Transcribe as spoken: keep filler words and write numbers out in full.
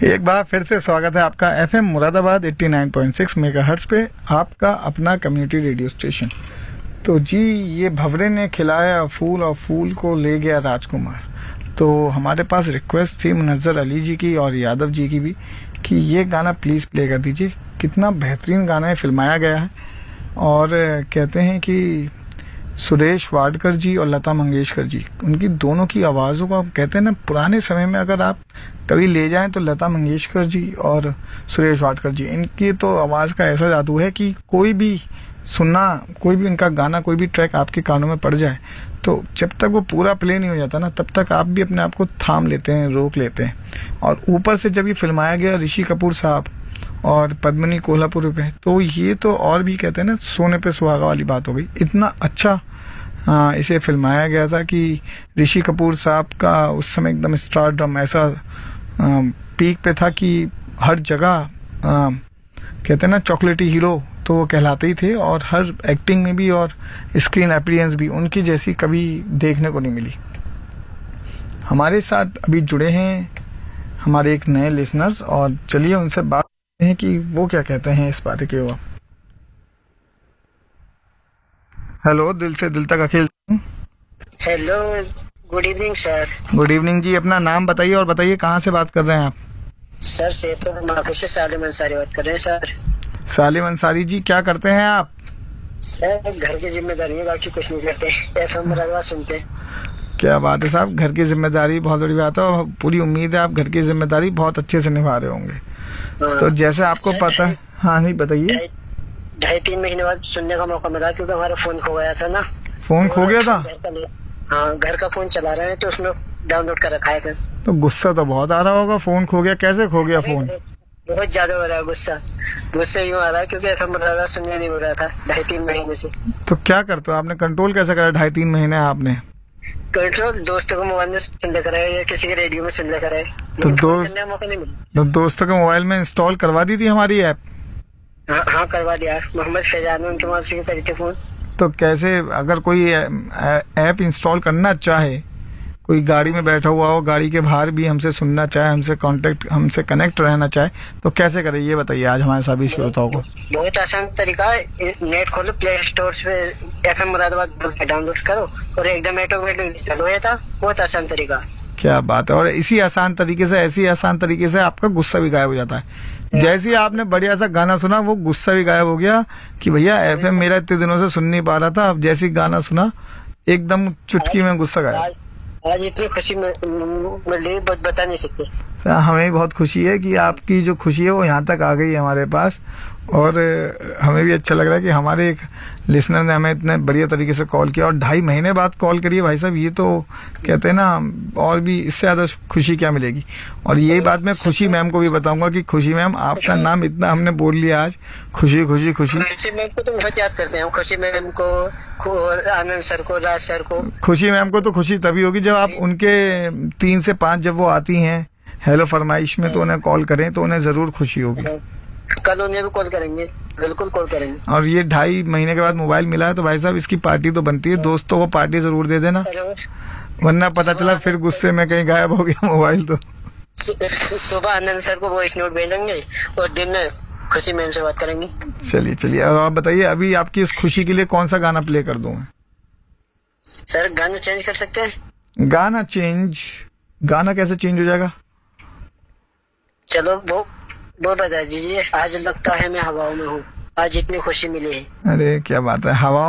एक बार फिर से स्वागत है आपका FM Moradabad eighty nine point six megahertz पे, आपका अपना कम्युनिटी रेडियो स्टेशन। तो जी, ये भंवरे ने खिलाया फूल और फूल को ले गया राजकुमार। तो हमारे पास रिक्वेस्ट थी मुनज़्ज़र अली जी की और यादव जी की भी कि ये गाना प्लीज़ प्ले कर दीजिए। कितना बेहतरीन गाना है, फिल्माया गया है। और कहते हैं कि सुरेश वाडकर जी और लता मंगेशकर जी, उनकी दोनों की आवाज़ों को कहते हैं ना, पुराने समय में अगर आप कभी ले जाएं तो लता मंगेशकर जी और सुरेश वाडकर जी, इनकी तो आवाज़ का ऐसा जादू है कि कोई भी सुनना, कोई भी इनका गाना, कोई भी ट्रैक आपके कानों में पड़ जाए तो जब तक वो पूरा प्ले नहीं हो जाता ना, तब तक आप भी अपने आप को थाम लेते हैं, रोक लेते हैं। और ऊपर से जब ये फिल्माया गया ऋषि कपूर साहब और पद्मिनी कोल्हापुर पे, तो ये तो और भी कहते हैं ना, सोने पे सुहागा वाली बात हो गई। इतना अच्छा आ, इसे फिल्माया गया था कि ऋषि कपूर साहब का उस समय एकदम स्टारडम ऐसा आ, पीक पे था कि हर जगह आ, कहते हैं ना चॉकलेटी हीरो तो वो कहलाते ही थे, और हर एक्टिंग में भी और स्क्रीन अपीयरेंस भी उनकी जैसी कभी देखने को नहीं मिली। हमारे साथ अभी जुड़े हैं हमारे एक नए लिसनर्स, और चलिए उनसे बात करते हैं कि वो क्या कहते हैं इस बारे के। हुआ हेलो, दिल से दिल तक अखिल। Hello, good evening sir. Good evening जी, अपना नाम बताइए और बताइए कहाँ से बात कर रहे हैं आप। सर सेतुपुर माफी से सालिम अंसारी बात कर रहे हैं सर। सालिम अंसारी जी, क्या करते हैं आप। सर घर की जिम्मेदारी है, बाकी कुछ नहीं करते, एफएम मुरादाबाद सुनते हैं। क्या बात है साहब, घर की जिम्मेदारी बहुत बड़ी बात है, और पूरी उम्मीद है आप घर की जिम्मेदारी बहुत अच्छे से निभा रहे होंगे। हाँ। तो जैसे आपको पता है, हाँ नहीं बताइए। ढाई तीन महीने बाद सुनने का मौका मिला, क्योंकि हमारा फोन खो गया था ना। फोन खो गया था। हाँ, घर का फोन चला रहे हैं तो उसमें डाउनलोड कर रखा है। तो गुस्सा तो बहुत आ रहा होगा, फोन खो गया, कैसे खो गया फोन। बहुत ज्यादा हो रहा है गुस्सा। गुस्सा यूँ आ रहा है क्योंकि एफएम मुरादाबाद सुनने नहीं हो रहा था ढाई तीन महीने से। तो क्या करते हो आपने, कंट्रोल कैसे करा ढाई तीन महीने आपने। कंट्रोल दोस्तों को मोबाइल में सुन लेकर आए या किसी के रेडियो में सुन लेकर आए, तो दोस्त मौका नहीं मिला। तो दोस्तों के मोबाइल में इंस्टॉल करवा दी थी हमारी ऐप। हाँ हाँ करवा दिया, मोहम्मद फैजान उनके मोबाइल से करी थी फोन। तो कैसे, अगर कोई ऐप इंस्टॉल करना चाहे, कोई गाड़ी में बैठा हुआ हो, गाड़ी के बाहर भी हमसे सुनना चाहे, हमसे कांटेक्ट, हमसे कनेक्ट रहना चाहे, तो कैसे करे ये बताइए आज हमारे सभी श्रोताओं को। बहुत आसान तरीका है, नेट खोलो, प्ले स्टोर पे एफएम मुरादाबाद डाउनलोड करो और एकदम ऑटोमेटिक चालू हो था। बहुत आसान तरीका। क्या बात है। और इसी आसान तरीके से, ऐसी आसान तरीके से आपका गुस्सा भी गायब हो जाता है। जैसे ही आपने बढ़िया सा गाना सुना, वो गुस्सा भी गायब हो गया कि भैया एफएम मेरा इतने दिनों से सुन नहीं पा रहा था, अब जैसी गाना सुना एकदम चुटकी में गुस्सा गायब। आज इतनी खुशी मिली बता नहीं सकते। हमें बहुत खुशी है कि आपकी जो खुशी है वो यहाँ तक आ गई है हमारे पास, और हमें भी अच्छा लग रहा है कि हमारे एक लिसनर ने हमें इतने बढ़िया तरीके से कॉल किया, और ढाई महीने बाद कॉल करिए भाई साहब, ये तो कहते हैं ना, और भी इससे ज्यादा खुशी क्या मिलेगी। और यही बात मैं खुशी मैम को भी बताऊंगा कि खुशी मैम, आपका नाम इतना हमने बोल लिया आज, खुशी खुशी खुशी। खुशी मैम को तो बहुत याद करते हैं, खुशी मैम को, आनंद सर को, राज सर को। खुशी मैम को तो खुशी तभी होगी जब आप उनके तीन से पांच जब वो आती हैं हेलो फरमाइश में, तो उन्हें कॉल करें, तो उन्हें जरूर खुशी होगी। कल उन्हें भी कॉल करेंगे, बिल्कुल कॉल करेंगे। और ये ढाई महीने के बाद मोबाइल मिला है तो भाई साहब इसकी पार्टी तो बनती है, दोस्तों को पार्टी जरूर दे देना, वरना पता चला फिर गुस्से में कहीं गायब हो गया मोबाइल। तो सुबह आनंद सर को वॉइस नोट भेजेंगे और दिन में खुशी मैम से बात करेंगे। चलिए चलिए, और आप बताइए अभी आपकी इस खुशी के लिए कौन सा गाना प्ले कर दूं। सर गाना चेंज कर सकते हैं। गाना चेंज, गाना कैसे चेंज हो जाएगा। चलो वो वो बता दीजिए। आज लगता है मैं हवाओं में हूँ, आज इतनी खुशी मिली है। अरे क्या बात है, हवा